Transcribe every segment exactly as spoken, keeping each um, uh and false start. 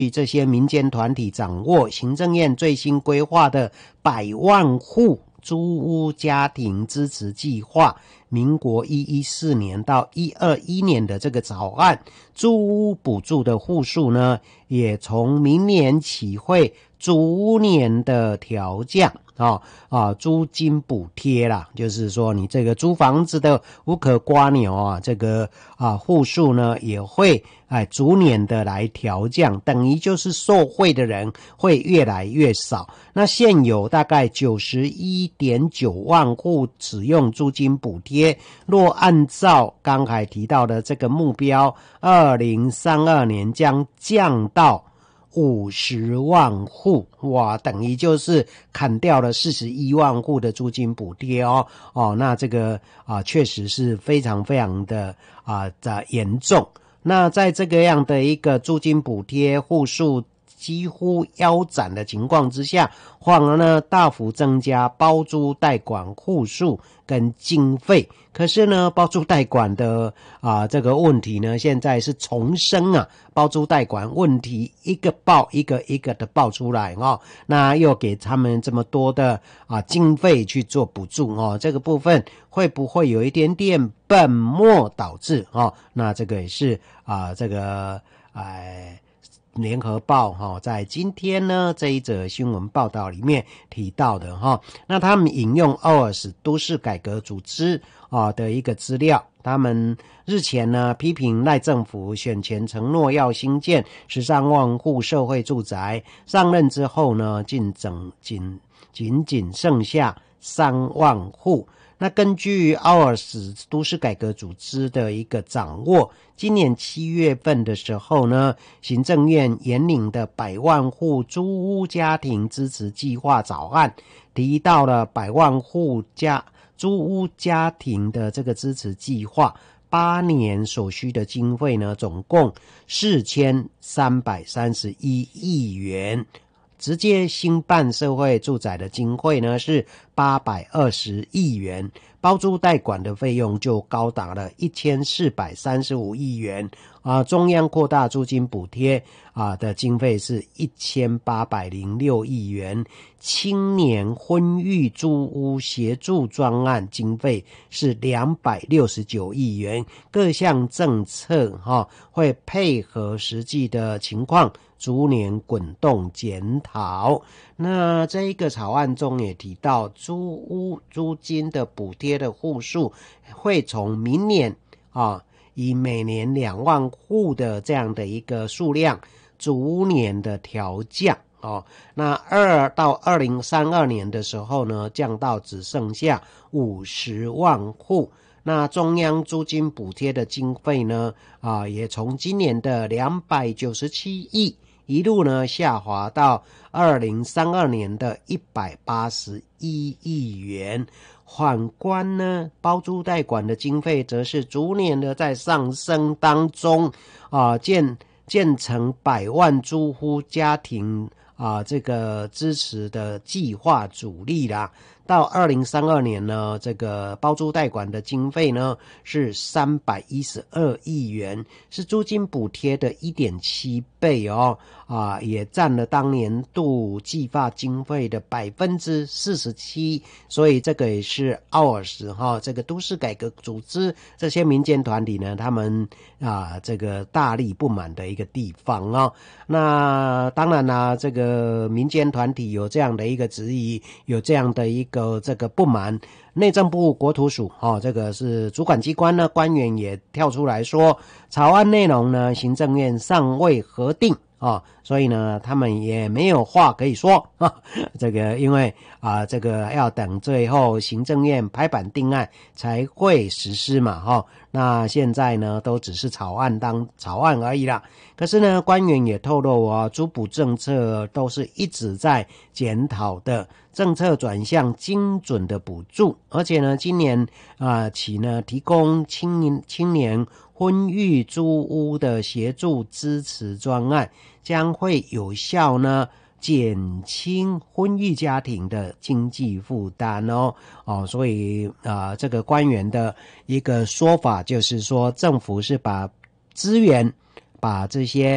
这些民间团体掌握行政院最新规划的百万户租屋家庭支持计划，民国一百一十四年到一百二十一年的这个草案，租屋补助的户数呢，也从明年起会逐年的调降。哦啊，租金补贴啦，就是说你这个租房子的无可瓜牛啊，这个啊户数呢也会哎逐年的来调降，等于就是受惠的人会越来越少。那现有大概 九十一点九万户使用租金补贴，若按照刚才提到的这个目标，二零三二年将降到五十万户，哇，等于就是砍掉了四十一万户的租金补贴哦哦，那这个啊确实是非常非常的啊的严重。那在这个样的一个租金补贴户数几乎腰斩的情况之下，反而呢大幅增加包租代管户数跟经费。可是呢包租代管的啊这个问题呢现在是重生啊，包租代管问题一个爆一个一个的爆出来哦，那又给他们这么多的啊经费去做补助哦，这个部分会不会有一点点本末倒置哦？那这个也是啊这个哎。联合报哈、哦、在今天呢这一则新闻报道里面提到的哈、哦，那他们引用 O A S 都市改革组织啊的一个资料，他们日前呢批评赖政府选前承诺要新建十三万户社会住宅，上任之后呢竟整仅仅仅剩下三万户。那根据 O A S 都市改革组织的一个掌握，今年七月份的时候呢，行政院研拟的百万户租屋家庭支持计划草案提到了百万户家租屋家庭的这个支持计划，八年所需的经费呢，总共四千三百三十一亿元。直接兴办社会住宅的经费呢是八百二十亿元，包租代管的费用就高达了一千四百三十五亿元啊，中央扩大租金补贴啊的经费是一千八百零六亿元，青年婚育租屋协助专案经费是两百六十九亿元，各项政策哈、啊、会配合实际的情况逐年滚动检讨。那这一个草案中也提到，租屋租金的补贴的户数会从明年啊，以每年两万户的这样的一个数量，逐年的调降哦。那二到二零三二年的时候呢，降到只剩下五十万户。那中央租金补贴的经费呢，啊，也从今年的两百九十七亿。一路呢下滑到二零三二年的一百八十一亿元。反观呢，包租代管的经费则是逐年的在上升当中啊，建建成百万租户家庭啊这个支持的计划主力啦。到二零三二年呢，这个包租代管的经费呢是三百一十二亿元，是租金补贴的 一点七倍哦，啊，也占了当年度计划经费的 百分之四十七， 所以这个也是 O A S 哈、哦、这个都市改革组织这些民间团体呢，他们啊这个大力不满的一个地方哦。那当然啦，这个民间团体有这样的一个质疑，有这样的一个这个不满，内政部国土署哦，这个是主管机关呢，官员也跳出来说，草案内容呢，行政院尚未核定哦，所以呢，他们也没有话可以说啊。这个因为啊，这个要等最后行政院拍板定案才会实施嘛，哈、哦。那现在呢，都只是草案当草案而已啦。可是呢，官员也透露啊，租补政策都是一直在检讨的，政策转向精准的补助，而且呢，今年啊、呃、起呢，提供青年青年婚育租屋的协助支持专案，将会有效呢减轻婚育家庭的经济负担哦哦，所以啊、呃，这个官员的一个说法就是说，政府是把资源，把这些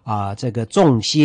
啊、这个重心